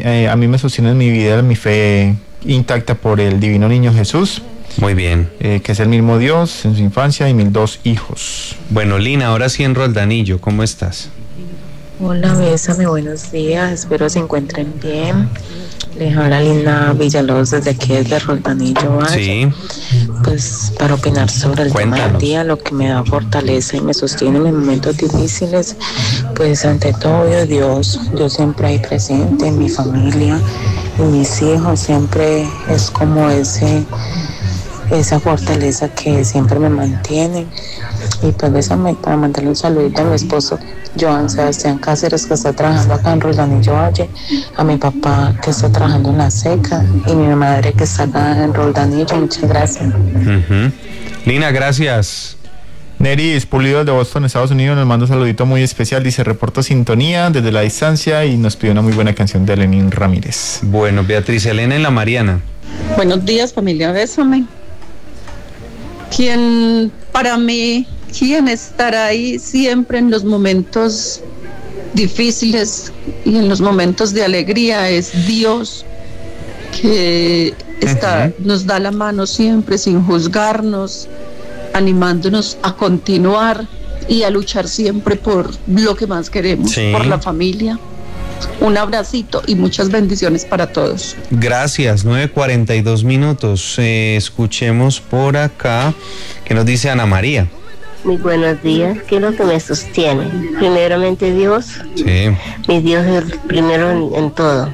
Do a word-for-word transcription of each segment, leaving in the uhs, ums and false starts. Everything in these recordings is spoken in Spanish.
eh, a mí me sostiene en mi vida mi fe intacta por el divino niño Jesús. Muy bien. Eh, que es el mismo Dios en su infancia y mis dos hijos. Bueno, Lina, ahora sí en Roldanillo, ¿cómo estás? Hola, Bésame, buenos días, espero se encuentren bien. Les habla Lina Villalobos desde aquí, desde Roldanillo Valle. Sí. Pues para opinar sobre el Cuéntanos. tema del día, lo que me da fortaleza y me sostiene en mis momentos difíciles, pues ante todo Dios, yo siempre ahí presente, en mi familia y mis hijos, siempre es como ese... esa fortaleza que siempre me mantiene. Y pues bésame para mandarle un saludito a mi esposo Joan Sebastián Cáceres, que está trabajando acá en Roldanillo Valle, a mi papá que está trabajando en La Seca y mi madre que está acá en Roldanillo. Muchas gracias. Uh-huh. Lina, gracias. Neris Pulido de Boston, Estados Unidos, nos manda un saludito muy especial, dice reporto sintonía desde la distancia y nos pidió una muy buena canción de Lenín Ramírez. Bueno, Beatriz Elena en La Mariana. Buenos días, familia, bésame. Quien para mí, quien estará ahí siempre en los momentos difíciles y en los momentos de alegría es Dios, que está, uh-huh. nos da la mano siempre sin juzgarnos, animándonos a continuar y a luchar siempre por lo que más queremos, sí. por la familia. Un abracito y muchas bendiciones para todos. Gracias, nueve cuarenta y dos minutos. Eh, escuchemos por acá que nos dice Ana María. Muy buenos días. ¿Qué es lo que me sostiene? Primeramente Dios. Sí. Mi Dios es el primero en, en todo.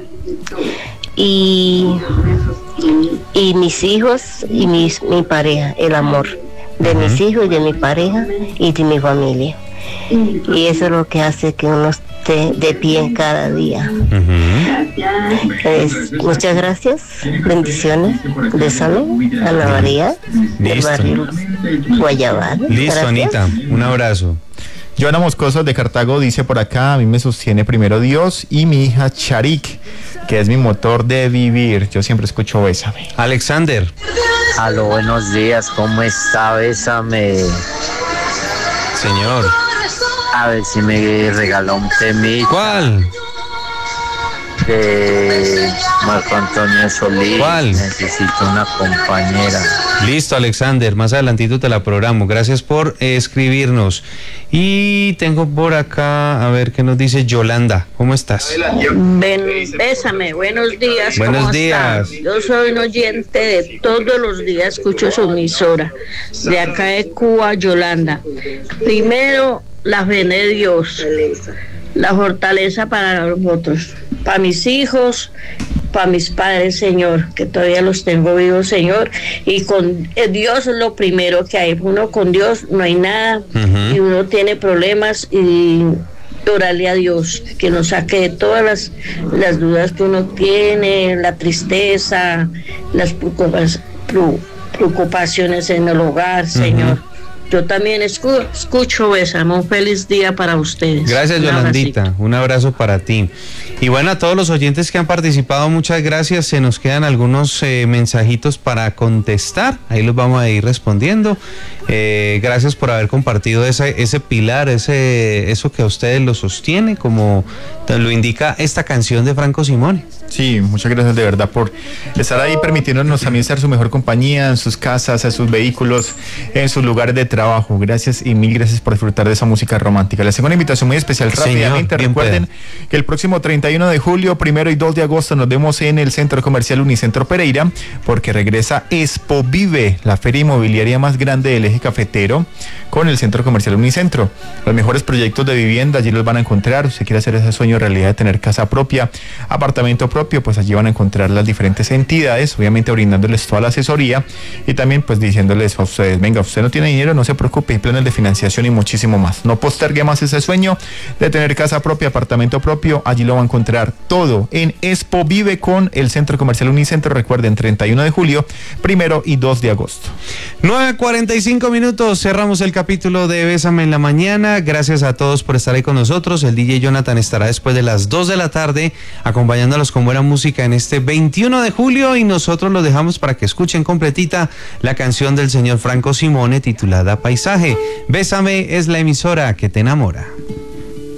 Y, y mis hijos y mis, mi pareja, el amor de uh-huh. mis hijos y de mi pareja y de mi familia. Y eso es lo que hace que uno esté de pie cada día. Uh-huh. Es, muchas gracias, bendiciones, bésame, Ana María, del barrio Guayabal. Listo, gracias. Anita, un abrazo. Joana Moscoso de Cartago dice por acá, a mí me sostiene primero Dios y mi hija Charik, que es mi motor de vivir. Yo siempre escucho Bésame. Alexander. Aló, buenos días, ¿cómo está? Bésame. Señor. A ver si me regaló un temita. ¿Cuál? De Marco Antonio Solís. ¿Cuál? Necesito una compañera. Listo, Alexander, más adelantito te la programo. Gracias por eh, escribirnos. Y tengo por acá, a ver qué nos dice Yolanda. ¿Cómo estás? Ven, bésame, buenos días. Buenos ¿cómo días. Están? Yo soy un oyente de todos los días, escucho su emisora. De acá de Cuba, Yolanda. Primero, la fe de Dios, la fortaleza para nosotros, para mis hijos, para mis padres, Señor, que todavía los tengo vivos, Señor, y con Dios es lo primero que hay. Uno con Dios no hay nada, uh-huh. y uno tiene problemas y orarle a Dios que nos saque de todas las, las dudas que uno tiene, la tristeza, las preocupaciones en el hogar, Señor. Uh-huh. Yo también escucho, escucho Bésame. Un feliz día para ustedes. Gracias, Yolandita. Un abrazo para ti. Y bueno, a todos los oyentes que han participado, muchas gracias. Se nos quedan algunos eh, mensajitos para contestar. Ahí los vamos a ir respondiendo. Eh, gracias por haber compartido ese, ese pilar, ese, eso que a ustedes lo sostiene, como lo indica esta canción de Franco Simone. Sí, muchas gracias de verdad por estar ahí, permitiéndonos también ser su mejor compañía en sus casas, en sus vehículos, en sus lugares de trabajo. Gracias y mil gracias por disfrutar de esa música romántica. Les tengo una invitación muy especial rápidamente. Señor, recuerden puede. que el próximo treinta y uno de julio, primero y dos de agosto nos vemos en el Centro Comercial Unicentro Pereira, porque regresa Expo Vive, la feria inmobiliaria más grande del eje cafetero, con el Centro Comercial Unicentro. Los mejores proyectos de vivienda allí los van a encontrar. Si quiere hacer ese sueño realidad de tener casa propia, apartamento propio, pues allí van a encontrar las diferentes entidades, obviamente brindándoles toda la asesoría y también pues diciéndoles a ustedes, venga, usted no tiene dinero, no se preocupe, hay planes de financiación y muchísimo más. No postergue más ese sueño de tener casa propia, apartamento propio. Allí lo va a encontrar todo en Expo Vive con el Centro Comercial Unicentro. Recuerden, treinta y uno de julio, primero y dos de agosto. nueve cuarenta y cinco minutos, cerramos el capítulo de Bésame en la mañana. Gracias a todos por estar ahí con nosotros. El D J Jonathan estará después de las dos de la tarde acompañándolos con buena música en este veintiuno de julio y nosotros los dejamos para que escuchen completita la canción del señor Franco Simone titulada Paisaje. Bésame es la emisora que te enamora.